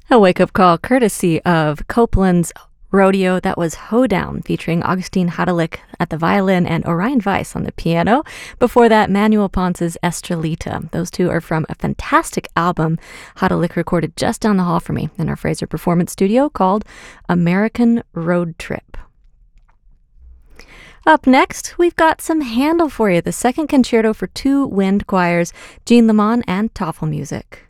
A wake-up call courtesy of Copeland's Rodeo. That was Hoedown, featuring Augustine Hadalik at the violin and Orion Weiss on the piano. Before that, Manuel Ponce's Estrelita. Those two are from a fantastic album Hadalik recorded just down the hall from me in our Fraser Performance Studio called American Road Trip. Up next, we've got some Handel for you, the second concerto for two wind choirs, Jean Lamont and Toffel Music.